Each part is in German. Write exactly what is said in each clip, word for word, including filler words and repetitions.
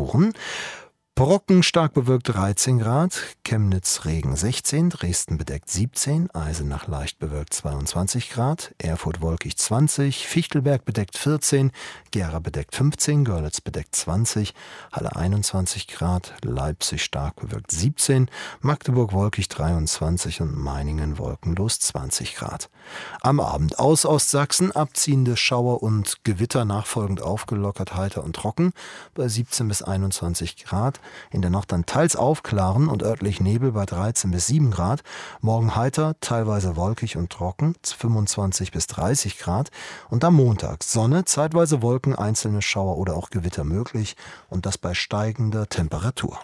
Temperaturen. Brocken stark bewölkt dreizehn Grad, Chemnitz Regen sechzehn, Dresden bedeckt siebzehn, Eisenach leicht bewölkt zweiundzwanzig Grad, Erfurt wolkig zwanzig, Fichtelberg bedeckt vierzehn, Gera bedeckt fünfzehn, Görlitz bedeckt zwanzig, Halle einundzwanzig Grad, Leipzig stark bewölkt siebzehn, Magdeburg wolkig dreiundzwanzig und Meiningen wolkenlos zwanzig Grad. Am Abend aus Ostsachsen abziehende Schauer und Gewitter nachfolgend aufgelockert, heiter und trocken bei siebzehn bis einundzwanzig Grad. In der Nacht dann teils aufklaren und örtlich Nebel bei dreizehn bis sieben Grad. Morgen heiter, teilweise wolkig und trocken, fünfundzwanzig bis dreißig Grad. Und am Montag Sonne, zeitweise Wolken, einzelne Schauer oder auch Gewitter möglich. Und das bei steigender Temperatur.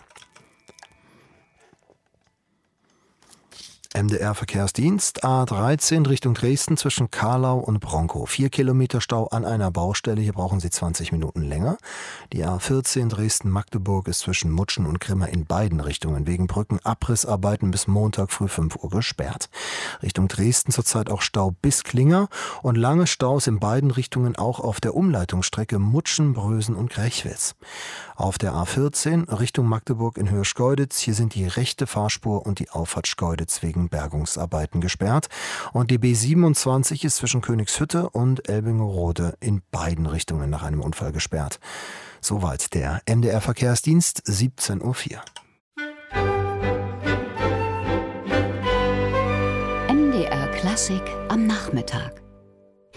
M D R-Verkehrsdienst A dreizehn Richtung Dresden zwischen Kahlau und Bronkow. Vier Kilometer Stau an einer Baustelle, hier brauchen Sie zwanzig Minuten länger. Die A vierzehn Dresden-Magdeburg ist zwischen Mutschen und Grimma in beiden Richtungen wegen Brückenabrissarbeiten bis Montag früh fünf Uhr gesperrt. Richtung Dresden zurzeit auch Stau bis Klinger und lange Staus in beiden Richtungen auch auf der Umleitungsstrecke Mutschen, Brösen und Grechwitz. Auf der A vierzehn Richtung Magdeburg in Höhe Schkeuditz, hier sind die rechte Fahrspur und die Auffahrt Schkeuditz wegen Bergungsarbeiten gesperrt. Und die B siebenundzwanzig ist zwischen Königshütte und Elbingerode in beiden Richtungen nach einem Unfall gesperrt. Soweit der M D R-Verkehrsdienst, siebzehn Uhr vier. M D R Klassik am Nachmittag.